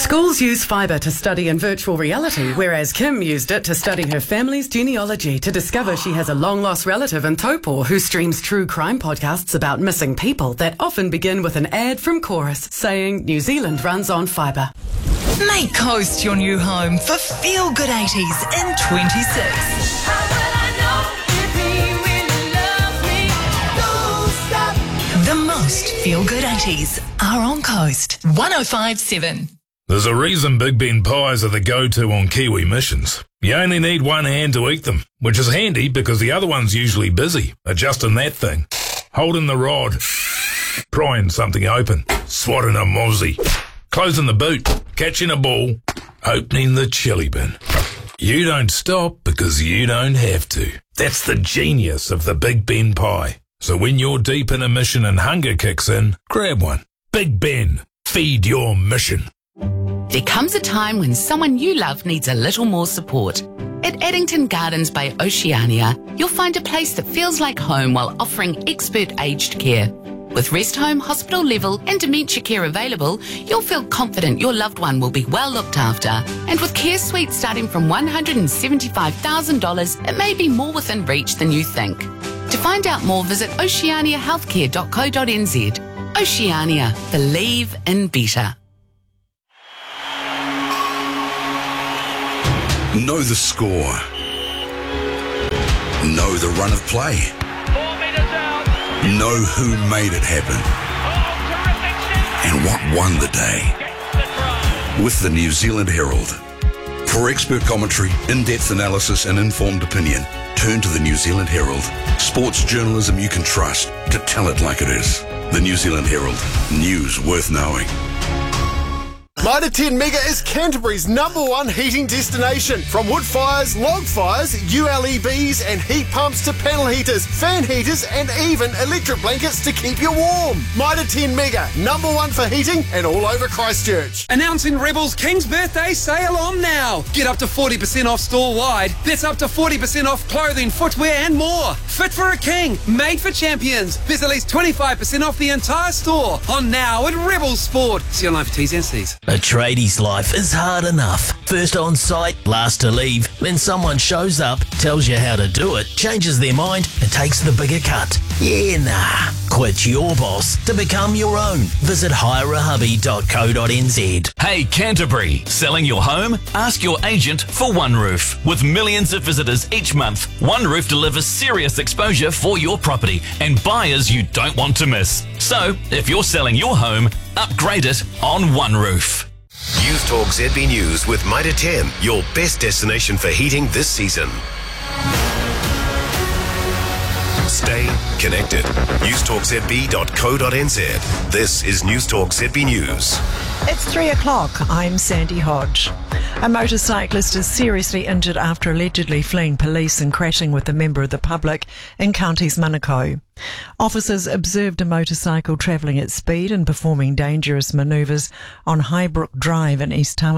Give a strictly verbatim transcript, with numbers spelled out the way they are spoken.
Schools use fibre to study in virtual reality, whereas Kim used it to study her family's genealogy to discover she has a long-lost relative in Taupo who streams true crime podcasts about missing people that often begin with an ad from Chorus saying New Zealand runs on fibre. Make Coast your new home for Feel Good eighties in twenty-six. The most Feel Good eighties are on Coast one oh five point seven. There's a reason Big Ben pies are the go-to on Kiwi missions. You only need one hand to eat them, which is handy because the other one's usually busy, adjusting that thing, holding the rod, prying something open, swatting a mozzie, closing the boot, catching a ball, opening the chili bin. You don't stop because you don't have to. That's the genius of the Big Ben pie. So when you're deep in a mission and hunger kicks in, grab one. Big Ben, feed your mission. There comes a time when someone you love needs a little more support. At Addington Gardens by Oceania, you'll find a place that feels like home while offering expert aged care. With rest home, hospital level and dementia care available, you'll feel confident your loved one will be well looked after. And with care suites starting from one hundred seventy-five thousand dollars, it may be more within reach than you think. To find out more, visit oceania healthcare dot co dot n z. Oceania, believe in better. Know the score. Know the run of play. Four metres out. Know who made it happen. Oh, and what won the day. the With the New Zealand Herald. For expert commentary, in-depth analysis and informed opinion, turn to the New Zealand Herald. Sports journalism you can trust to tell it like it is. The New Zealand Herald. News worth knowing. Mitre ten Mega is Canterbury's number one heating destination. From wood fires, log fires, U L E Bs and heat pumps to panel heaters, fan heaters and even electric blankets to keep you warm. Mitre ten Mega, number one for heating and all over Christchurch. Announcing Rebel's King's Birthday sale on now. Get up to forty percent off store-wide. That's up to forty percent off clothing, footwear and more. Fit for a king, made for champions. There's at least twenty-five percent off the entire store. On now at Rebel Sport. See online for T's and C's. A tradie's life is hard enough. First on site, last to leave. Then someone shows up, tells you how to do it, changes their mind and takes the bigger cut. Yeah, nah. Quit your boss to become your own. Visit hire a hubby dot co dot n z. Hey Canterbury, selling your home? Ask your agent for One Roof. With millions of visitors each month, One Roof delivers serious exposure for your property and buyers you don't want to miss. So, if you're selling your home, upgrade it on One Roof. News Talk Z B News with Mitre ten, your best destination for heating this season. Stay connected. news talk z b dot co dot n z. This is News Talk Z B News. It's three o'clock. I'm Sandy Hodge. A motorcyclist is seriously injured after allegedly fleeing police and crashing with a member of the public in Counties Manukau. Officers observed a motorcycle travelling at speed and performing dangerous manoeuvres on Highbrook Drive in East Tamaki.